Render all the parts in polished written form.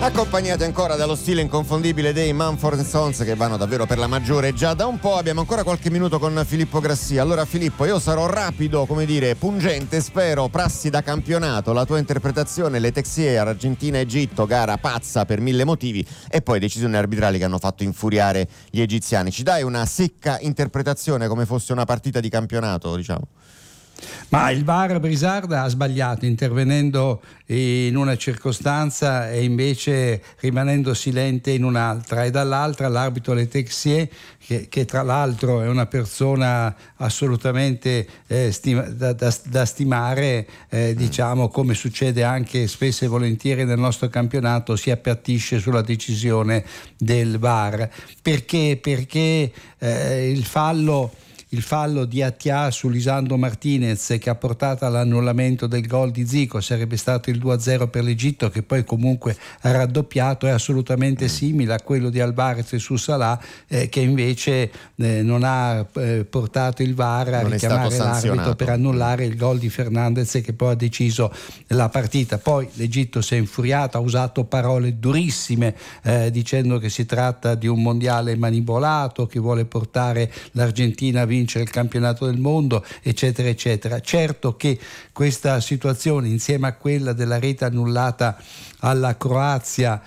Accompagnati ancora dallo stile inconfondibile dei Mumford & Sons, che vanno davvero per la maggiore già da un po'. Abbiamo ancora qualche minuto con Filippo Grassia. Allora Filippo, io sarò rapido, pungente, spero, prassi da campionato, la tua interpretazione, le Texier, Argentina-Egitto, gara pazza per 1000 motivi, e poi decisioni arbitrali che hanno fatto infuriare gli egiziani. Ci dai una secca interpretazione come fosse una partita di campionato, diciamo? Ma il VAR Brisarda ha sbagliato intervenendo in una circostanza e invece rimanendo silente in un'altra, e dall'altra l'arbitro Le Texier che tra l'altro è una persona assolutamente da stimare, diciamo, come succede anche spesso e volentieri nel nostro campionato, si appiattisce sulla decisione del VAR perché il fallo di Atia su Lisandro Martinez, che ha portato all'annullamento del gol di Zico, sarebbe stato il 2-0 per l'Egitto, che poi comunque ha raddoppiato, è assolutamente simile a quello di Alvarez su Salah, che invece non ha portato il VAR a richiamare l'arbitro per annullare il gol di Fernandez, che poi ha deciso la partita. Poi l'Egitto si è infuriato, ha usato parole durissime, dicendo che si tratta di un mondiale manipolato, che vuole portare l'Argentina a vincere il campionato del mondo, eccetera eccetera. Certo che questa situazione, insieme a quella della rete annullata alla Croazia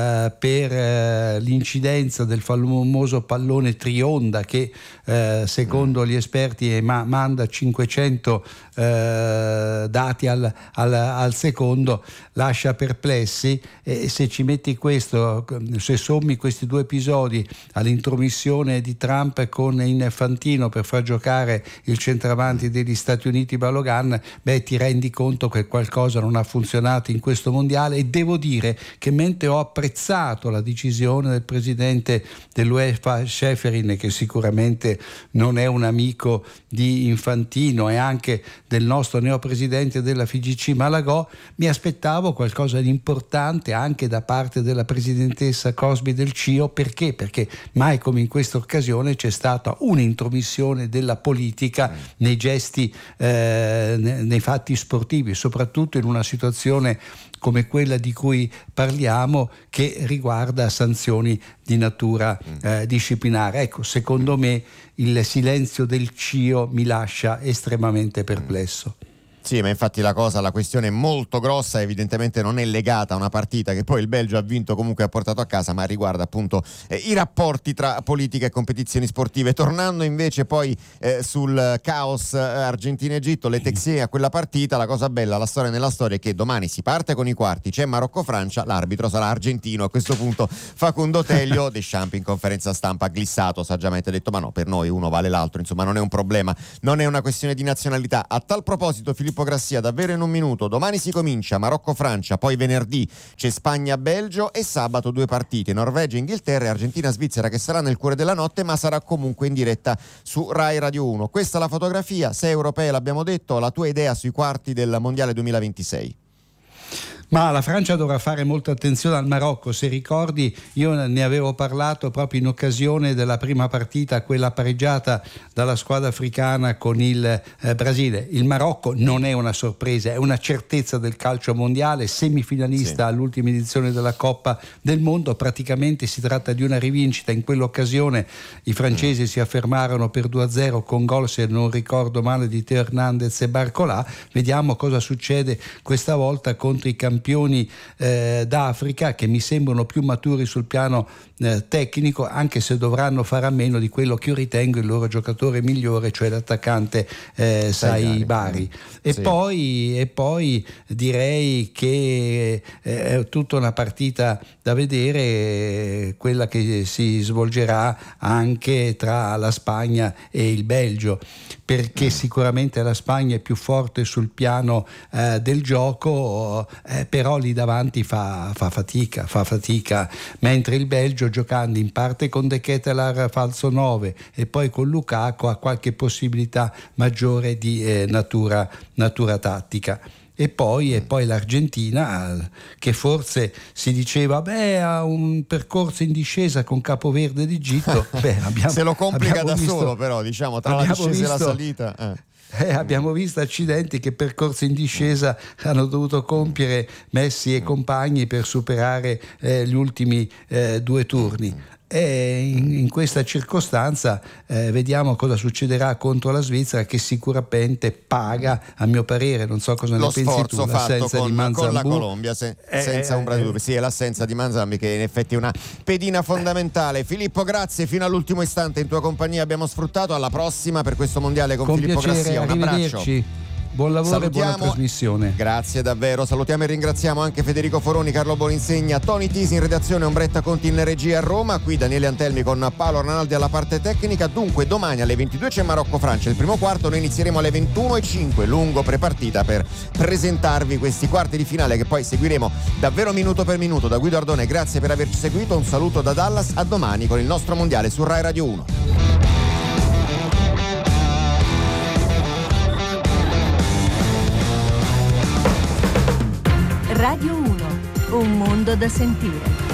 per l'incidenza del famoso pallone trionda che secondo gli esperti manda 500 dati al secondo, lascia perplessi. E se ci metti questo, se sommi questi due episodi all'intromissione di Trump con Infantino per far giocare il centravanti degli Stati Uniti Balogan, ti rendi conto che qualcosa non ha funzionato in questo mondiale. E devo dire che mentre ho apprezzato la decisione del presidente dell'UEFA Schäferin, che sicuramente non è un amico di Infantino, e anche del nostro neopresidente della FIGC Malagò, mi aspettavo qualcosa di importante anche da parte della presidentessa Cosby del CIO. Perché? Perché mai come in questa occasione c'è stata un'intromissione della politica nei gesti, nei fatti sportivi, soprattutto in una situazione come quella di cui parliamo, che riguarda sanzioni di natura disciplinare. Ecco, secondo me il silenzio del CIO mi lascia estremamente perplesso. Sì, ma infatti la questione è molto grossa, evidentemente non è legata a una partita che poi il Belgio ha vinto, comunque ha portato a casa, ma riguarda appunto i rapporti tra politica e competizioni sportive. Tornando invece poi sul caos Argentina-Egitto, Le Texier a quella partita, la cosa bella, la storia nella storia, è che domani si parte con i quarti, c'è Marocco-Francia, l'arbitro sarà argentino. A questo punto Facundo Telio, Deschamps in conferenza stampa ha glissato saggiamente, ha detto ma no, per noi uno vale l'altro, insomma non è un problema, non è una questione di nazionalità. A tal proposito, Filippo Grassia, davvero in un minuto, domani si comincia Marocco-Francia, poi venerdì c'è Spagna-Belgio e sabato 2 partite, Norvegia-Inghilterra e Argentina-Svizzera, che sarà nel cuore della notte ma sarà comunque in diretta su Rai Radio 1. Questa è la fotografia, 6 europee l'abbiamo detto. La tua idea sui quarti del Mondiale 2026? Ma la Francia dovrà fare molta attenzione al Marocco. Se ricordi, io ne avevo parlato proprio in occasione della prima partita, quella pareggiata dalla squadra africana con il Brasile. Il Marocco non è una sorpresa, è una certezza del calcio mondiale, semifinalista all'ultima edizione della Coppa del Mondo. Praticamente si tratta di una rivincita. In quell'occasione i francesi si affermarono per 2-0 con gol, se non ricordo male, di Teo Hernandez e Barcola. Vediamo cosa succede questa volta contro i campioni d'Africa, che mi sembrano più maturi sul piano tecnico, anche se dovranno fare a meno di quello che io ritengo il loro giocatore migliore, cioè l'attaccante Sai Bari. E poi direi che è tutta una partita da vedere, quella che si svolgerà anche tra la Spagna e il Belgio, perché sicuramente la Spagna è più forte sul piano del gioco, però lì davanti fa fatica, mentre il Belgio, giocando in parte con De Ketelaere falso 9 e poi con Lukaku, ha qualche possibilità maggiore di natura tattica. E poi l'Argentina, che forse si diceva ha un percorso in discesa con Capoverde ed Egitto, se lo complica da solo, però diciamo tra la discesa e la salita. abbiamo visto accidenti che percorsi in discesa hanno dovuto compiere Messi e compagni per superare gli ultimi 2 turni. E in questa circostanza vediamo cosa succederà contro la Svizzera, che sicuramente paga, a mio parere, non so cosa ne pensi tu, l'assenza di Manzambù con la Colombia, senza ombra di dubbio. Sì, è l'assenza di Manzambi che in effetti è una pedina fondamentale. Filippo, grazie, fino all'ultimo istante in tua compagnia abbiamo sfruttato. Alla prossima per questo mondiale con Filippo piacere, Grassia, un abbraccio. Buon lavoro e buona trasmissione. Grazie davvero. Salutiamo e ringraziamo anche Federico Foroni, Carlo Boninsegna, Tony Tisi in redazione, Ombretta Conti in regia a Roma. Qui Daniele Antelmi con Paolo Arnaldi alla parte tecnica. Dunque domani alle 22 c'è Marocco-Francia, il primo quarto. Noi inizieremo alle 21:05, lungo prepartita per presentarvi questi quarti di finale che poi seguiremo davvero minuto per minuto. Da Guido Ardone, grazie per averci seguito. Un saluto da Dallas, a domani con il nostro mondiale su Rai Radio 1. Radio 1, un mondo da sentire.